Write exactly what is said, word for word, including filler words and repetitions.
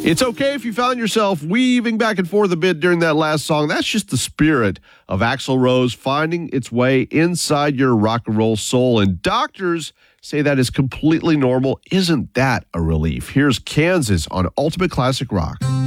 It's okay if you found yourself weaving back and forth a bit during that last song. That's just the spirit of Axl Rose finding its way inside your rock and roll soul. And doctors say that is completely normal. Isn't that a relief? Here's Kansas on Ultimate Classic Rock.